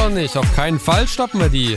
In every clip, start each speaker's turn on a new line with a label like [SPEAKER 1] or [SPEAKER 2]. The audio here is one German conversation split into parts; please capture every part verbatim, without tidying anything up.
[SPEAKER 1] doch nicht. Auf keinen Fall stoppen wir die.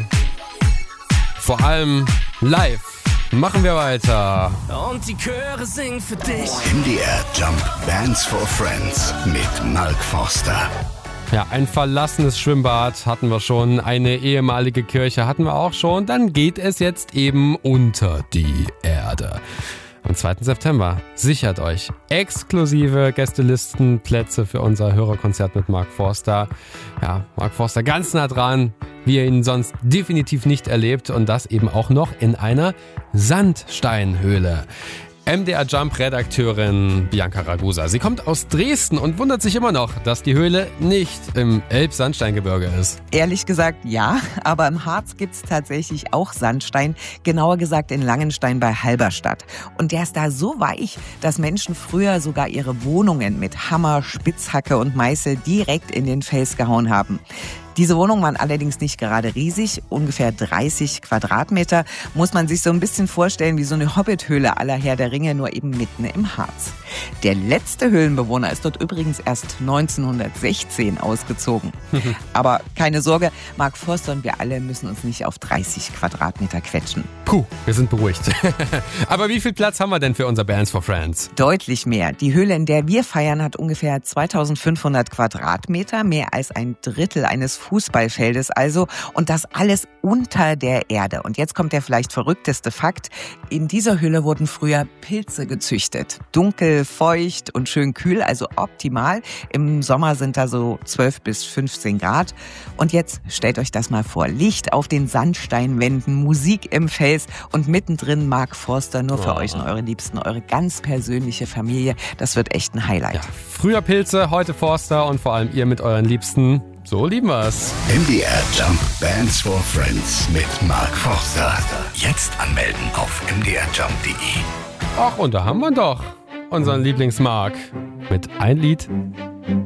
[SPEAKER 1] Vor allem live. Machen wir weiter.
[SPEAKER 2] Und die Chöre singen für dich.
[SPEAKER 3] M D R Jump Bands for Friends mit Mark Forster.
[SPEAKER 1] Ja, ein verlassenes Schwimmbad hatten wir schon, eine ehemalige Kirche hatten wir auch schon. Dann geht es jetzt eben unter die Erde. Am zweiten September sichert euch exklusive Gästelistenplätze für unser Hörerkonzert mit Mark Forster. Ja, Mark Forster ganz nah dran, wie ihr ihn sonst definitiv nicht erlebt, und das eben auch noch in einer Sandsteinhöhle. M D R Jump-Redakteurin Bianca Ragusa. Sie kommt aus Dresden und wundert sich immer noch, dass die Höhle nicht im Elbsandsteingebirge ist.
[SPEAKER 4] Ehrlich gesagt ja, aber im Harz gibt's tatsächlich auch Sandstein, genauer gesagt in Langenstein bei Halberstadt. Und der ist da so weich, dass Menschen früher sogar ihre Wohnungen mit Hammer, Spitzhacke und Meißel direkt in den Fels gehauen haben. Diese Wohnungen waren allerdings nicht gerade riesig, ungefähr dreißig Quadratmeter. Muss man sich so ein bisschen vorstellen wie so eine Hobbithöhle à la Herr der Ringe, nur eben mitten im Harz. Der letzte Höhlenbewohner ist dort übrigens erst neunzehnhundertsechzehn ausgezogen. Aber keine Sorge, Mark Forster und wir alle müssen uns nicht auf dreißig Quadratmeter quetschen.
[SPEAKER 1] Puh, wir sind beruhigt. Aber wie viel Platz haben wir denn für unser Bands for Friends?
[SPEAKER 4] Deutlich mehr. Die Höhle, in der wir feiern, hat ungefähr zweitausendfünfhundert Quadratmeter, mehr als ein Drittel eines Fußballfeldes also, und das alles unter der Erde. Und jetzt kommt der vielleicht verrückteste Fakt. In dieser Höhle wurden früher Pilze gezüchtet. Dunkel, feucht und schön kühl, also optimal. Im Sommer sind da so zwölf bis fünfzehn Grad. Und jetzt stellt euch das mal vor. Licht auf den Sandsteinwänden, Musik im Fels und mittendrin Mark Forster nur für oh. euch und eure Liebsten, eure ganz persönliche Familie. Das wird echt ein Highlight.
[SPEAKER 1] Ja, früher Pilze, heute Forster und vor allem ihr mit euren Liebsten. So lieben wir's.
[SPEAKER 3] M D R Jump Bands for Friends mit Mark Forster. Jetzt anmelden auf m d r jump punkt d e.
[SPEAKER 1] Ach, und da haben wir doch unseren Lieblingsmark mit ein Lied